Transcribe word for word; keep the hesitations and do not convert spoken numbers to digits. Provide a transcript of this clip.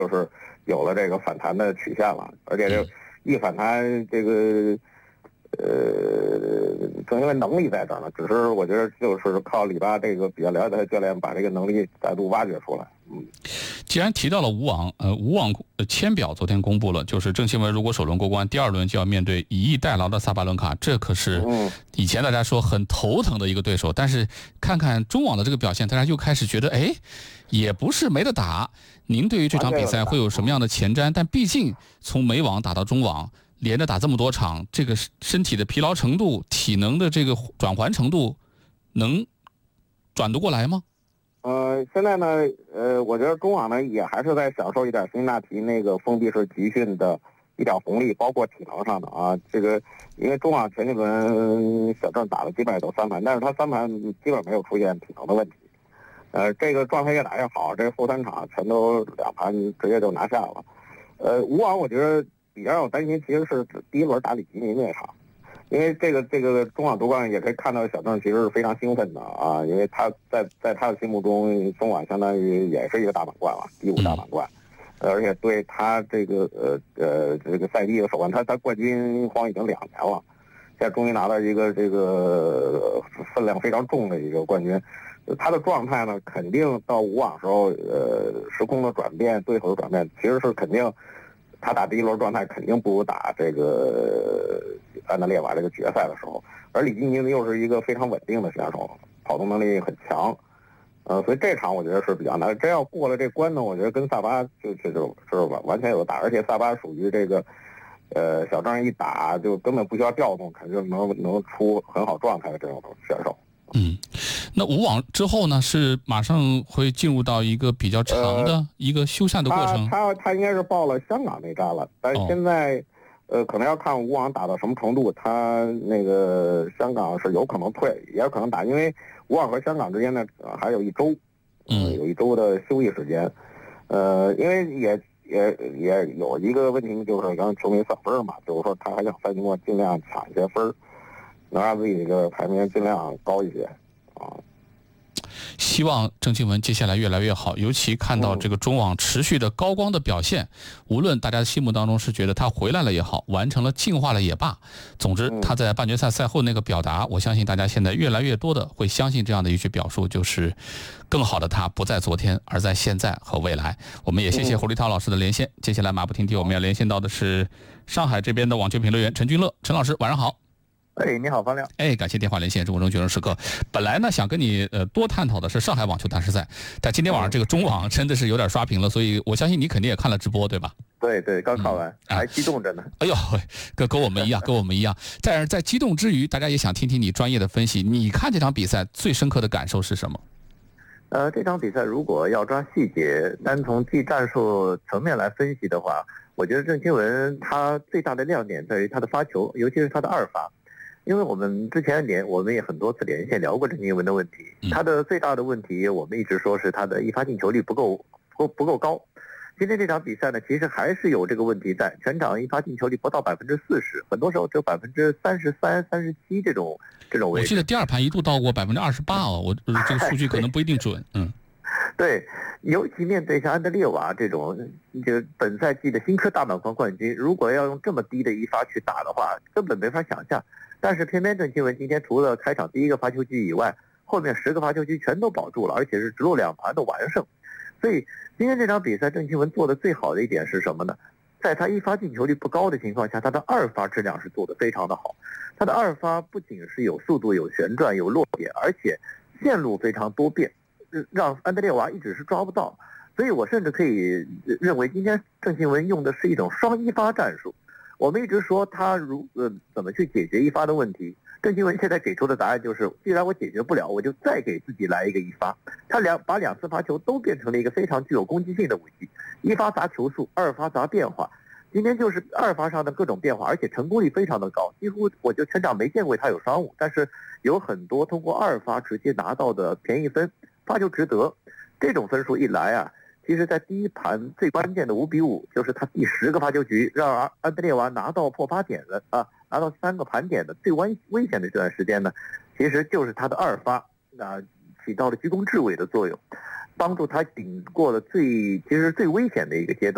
就是有了这个反弹的曲线了，而且这一反弹，这个呃，正因为能力在这儿呢，只是我觉得就是靠里巴这个比较了解他的教练把这个能力再度挖掘出来。嗯， 既然提到了吴网，呃，吴网签表昨天公布了，就是郑钦文如果首轮过关，第二轮就要面对以逸待劳的萨巴伦卡，这可是以前大家说很头疼的一个对手。但是看看中网的这个表现，大家又开始觉得，哎，也不是没得打。您对于这场比赛会有什么样的前瞻？但毕竟从美网打到中网，连着打这么多场，这个身体的疲劳程度、体能的这个转换程度，能转得过来吗？ 呃，现在呢，呃，我觉得中网呢也还是在享受一点辛辛那提那个封闭式集训的一点红利，包括体能上的啊。这个因为中网前几轮小郑打的基本上都三盘，但是他三盘基本没有出现体能的问题。呃，这个状态越打越好，这后三场全都两盘直接就拿下了。呃，吴网我觉得比较让我担心，其实是第一轮打李吉尼那场。因为这个这个中网夺冠也可以看到小郑其实是非常兴奋的啊，因为他在在他的心目中中网相当于也是一个大满贯了，第五大满贯，而且对他这个呃呃这个赛季的手腕，他他冠军荒已经两年了，现在终于拿到一个这个分量非常重的一个冠军，他的状态呢肯定到五网时候呃时空的转变，对手的转变其实是肯定。他打第一轮状态肯定不如打这个安德烈瓦这个决赛的时候，而李吉尼又是一个非常稳定的选手，跑动能力很强，呃，所以这场我觉得是比较难。真要过了这关呢，我觉得跟萨巴就就就是完完全有打，而且萨巴属于这个，呃，小郑一打就根本不需要调动，肯定能能出很好状态的这种选手。 嗯，那五网之后呢，是马上会进入到一个比较长的一个修缮的过程。 呃、他他他应该是报了香港那站了，但是现在、哦、呃可能要看五网打到什么程度。他那个香港是有可能退，也有可能打，因为五网和香港之间呢、呃、还有一周， 嗯， 有一周的休息时间。呃，因为也也也有一个问题，就是刚球迷算分嘛，就是说他还想赛季末尽量抢一些分，能让自己这个排名尽量高一些啊。 希望郑钦文接下来越来越好，尤其看到这个中网持续的高光的表现，无论大家心目当中是觉得他回来了也好，完成了进化了也罢，总之他在半决赛赛后那个表达，我相信大家现在越来越多的会相信这样的一句表述，就是更好的他不在昨天，而在现在和未来。我们也谢谢胡立涛老师的连线。接下来马不停蹄，我们要连线到的是上海这边的网球评论员陈君乐，陈老师晚上好。 哎，你好，方亮。 哎，感谢电话连线，中国中决胜时刻。本来呢，想跟你呃多探讨的是上海网球大师赛，但今天晚上这个中网真的是有点刷屏了，所以我相信你肯定也看了直播，对吧？ 对对，刚看完，嗯、还激动着呢。 哎呦，跟跟我们一样，跟我们一样。但是在激动之余，大家也想听听你专业的分析。你看这场比赛最深刻的感受是什么？ 呃，这场比赛如果要抓细节，单从技战术层面来分析的话，我觉得郑钦文他最大的亮点在于他的发球，尤其是他的二发。因为我们之前连我们也很多次连线聊过郑钦文的问题，他的最大的问题我们一直说是他的一发进球率不够不不够高。今天这场比赛呢，其实还是有这个问题在，全场一发进球率不到百分之四十，很多时候只有百分之三十三、三十七这种这种位置。 我记得第二盘一度到过百分之二十八哦，我这个数据可能不一定准。嗯， 对，尤其面对像安德烈瓦这种这个本赛季的新科大满贯冠军，如果要用这么低的一发去打的话，根本没法想象。但是偏偏郑钦文今天除了开场第一个发球局以外，后面十个发球局全都保住了，而且是直落两盘的完胜。所以今天这场比赛郑钦文做的最好的一点是什么呢？在他一发进球率不高的情况下，他的二发质量是做得非常的好。他的二发不仅是有速度、有旋转、有落点，而且线路非常多变，让安德烈娃一直是抓不到。所以我甚至可以认为今天郑钦文用的是一种双一发战术。我们一直说他如呃怎么去解决一发的问题，郑钦文现在给出的答案就是，既然我解决不了，我就再给自己来一个一发。他两把两次发球都变成了一个非常具有攻击性的武器，一发砸球速，二发砸变化。今天就是二发上的各种变化，而且成功率非常的高，几乎我就全场没见过他有双误，但是有很多通过二发直接拿到的便宜分，发球值得。这种分数一来啊，其实在第一盘最关键的五比五，就是他第十个发球局让安德烈娃拿到破八点的啊，拿到三个盘点的最危危险的这段时间呢，其实就是他的二发啊起到了居功至伟的作用，帮助他顶过了最其实最危险的一个阶段。